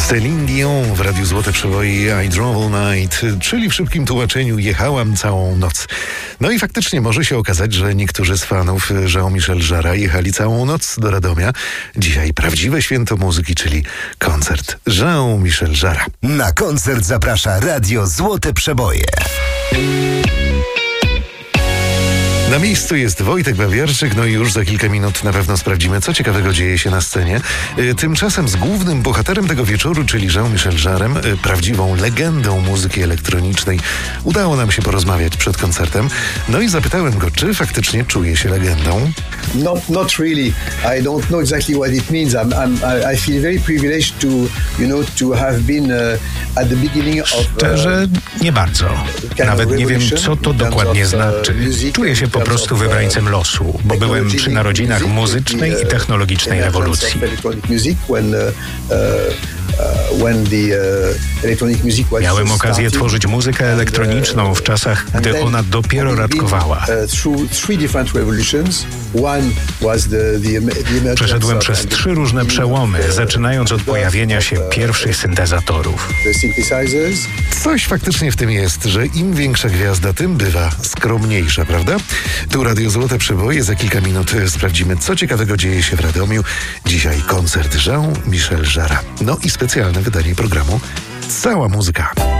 Céline Dion w Radiu Złote Przeboje I Drove All Night, czyli w szybkim tłumaczeniu jechałam całą noc. No i faktycznie może się okazać, że niektórzy z fanów Jean-Michel Jarre'a jechali całą noc do Radomia. Dzisiaj prawdziwe święto muzyki, czyli koncert Jean-Michel Jarre'a. Na koncert zaprasza Radio Złote Przeboje. Na miejscu jest Wojtek Bawiarczyk, no i już za kilka minut na pewno sprawdzimy, co ciekawego dzieje się na scenie. Tymczasem z głównym bohaterem tego wieczoru, czyli Jean-Michel Jarre'em, prawdziwą legendą muzyki elektronicznej, udało nam się porozmawiać przed koncertem. No i zapytałem go, czy faktycznie czuje się legendą. Not really. I don't know exactly what it means. I feel very privileged to have been at the beginning of. Szczerze, nie bardzo. Nawet nie wiem, co to dokładnie znaczy. Czuję się po prostu wybrańcem losu, bo byłem przy narodzinach muzycznej i technologicznej rewolucji. Miałem okazję tworzyć muzykę elektroniczną w czasach, gdy ona dopiero raczkowała. Przeszedłem przez 3 różne przełomy, zaczynając od pojawienia się pierwszych syntezatorów. Coś faktycznie w tym jest, że im większa gwiazda, tym bywa skromniejsza, prawda? Tu Radio Złote Przeboje, za kilka minut sprawdzimy, co ciekawego dzieje się w Radomiu. Dzisiaj koncert Jean-Michel Jarre'a. No i specjalne wydanie programu Cała muzyka.